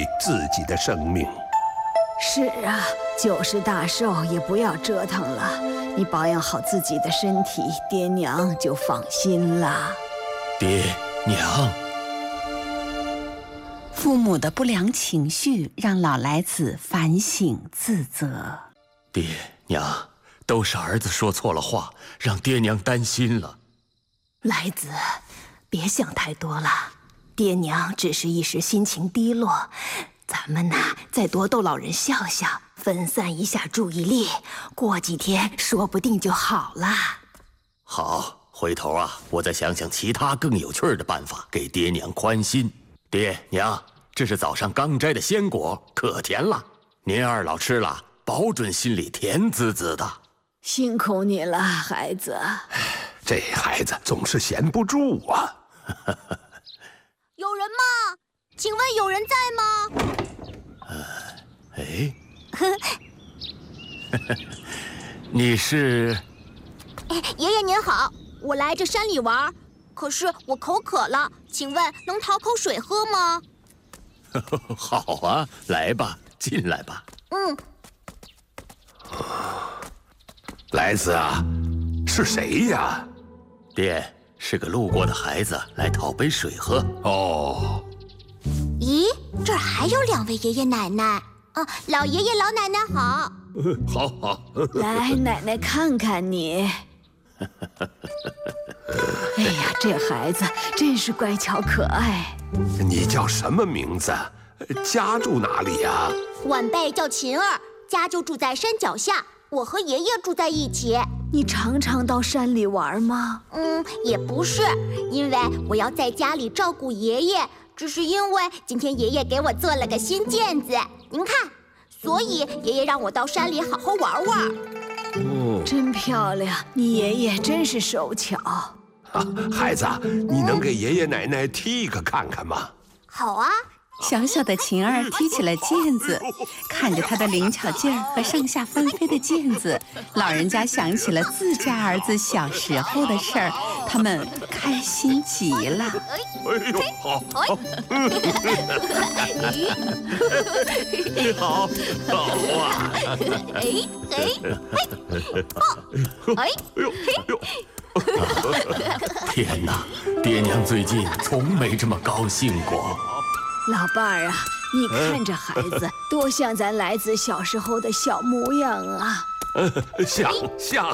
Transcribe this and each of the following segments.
自己的生命。 是啊，90大寿也不要折腾了，你保养好自己的身体，爹娘就放心了。 爹娘， 父母的不良情绪让老来子反省自责。 爹娘，都是儿子说错了话，让爹娘担心了。 来子，别想太多了，爹娘只是一时心情低落，咱们呐再多逗老人笑笑，分散一下注意力，过几天说不定就好了。 好，回头啊，我再想想其他更有趣的办法，给爹娘宽心。爹娘，这是早上刚摘的鲜果，可甜了，您二老吃了，保准心里甜滋滋的。 辛苦你了，孩子。 这孩子总是闲不住啊。 有人吗？请问有人在吗？ 哎，你是？ 爷爷您好，我来这山里玩，可是我口渴了，请问能讨口水喝吗？ 好啊，来吧，进来吧。 来子啊，是谁呀？ 爹，是个路过的孩子，来讨杯水喝。 哦， 咦，这儿还有2位爷爷奶奶啊！老爷爷老奶奶好。 好好。 来，奶奶看看你。哎呀，这孩子真是乖巧可爱。 你叫什么名字？家住哪里呀？ 晚辈叫琴儿，家就住在山脚下，我和爷爷住在一起。 你常常到山里玩吗？ 也不是，因为我要在家里照顾爷爷，只是因为今天爷爷给我做了个新毽子，您看，所以爷爷让我到山里好好玩玩。 真漂亮，你爷爷真是手巧。 孩子，你能给爷爷奶奶踢一个看看吗？ 好啊。 小小的琴儿踢起了毽子，看着他的灵巧劲儿和上下翻飞的毽子，老人家想起了自家儿子小时候的事儿，他们开心极了。 哎呦，好， 好，好啊！天哪，爹娘最近从没这么高兴过。 老伴儿啊，你看这孩子多像咱来子小时候的小模样啊！ 像。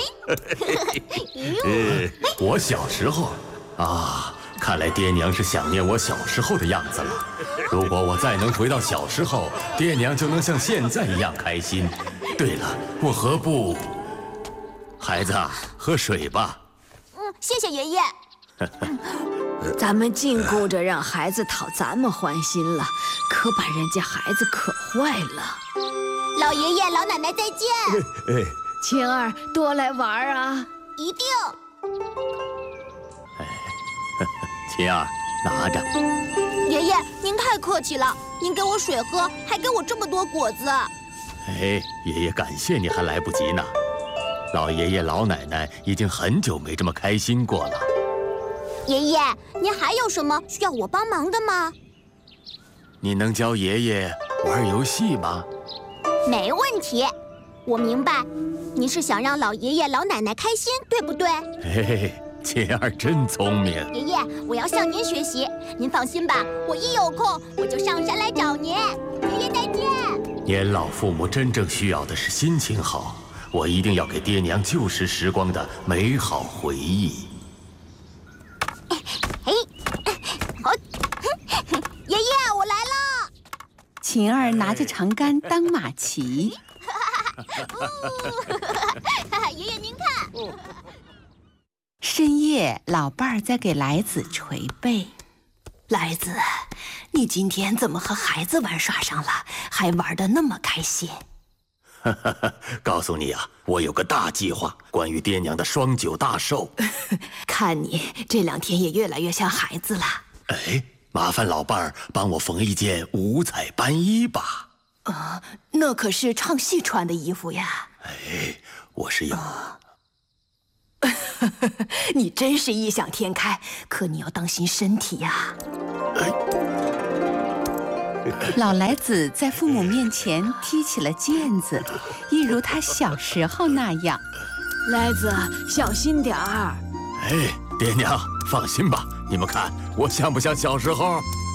我小时候啊，看来爹娘是想念我小时候的样子了。如果我再能回到小时候，爹娘就能像现在一样开心。对了，我何不……孩子，喝水吧。 谢谢爷爷。 咱们净顾着让孩子讨咱们欢心了，可把人家孩子可坏了。 老爷爷老奶奶再见。 晴儿，多来玩啊！ 一定。 琴儿，拿着。 爷爷，您太客气了，您给我水喝，还给我这么多果子。 哎，爷爷感谢你还来不及呢。老爷爷老奶奶已经很久没这么开心过了。 爷爷，您还有什么需要我帮忙的吗？ 你能教爷爷玩游戏吗？ 没问题，我明白，您是想让老爷爷老奶奶开心，对不对？ 嘿嘿，琴儿真聪明。 爷爷，我要向您学习，您放心吧，我一有空我就上山来找您。爷爷再见。 年老父母真正需要的是心情好，我一定要给爹娘旧时时光的美好回忆。 爷爷，我来了。 琴儿拿着长杆当马骑。 爷爷您看。 深夜，老伴儿在给来子捶背。 来子，你今天怎么和孩子玩耍上了，还玩得那么开心？ 告诉你啊，我有个大计划，关于爹娘的双9大寿。 看你这2天也越来越像孩子了。 哎，麻烦老伴儿帮我缝一件五彩斑衣吧。 那可是唱戏穿的衣服呀。 哎，我是有。 你真是异想天开，可你要当心身体呀。 老来子在父母面前踢起了毽子，一如他小时候那样。 来子，小心点儿。 哎，爹娘放心吧，你们看我像不像小时候？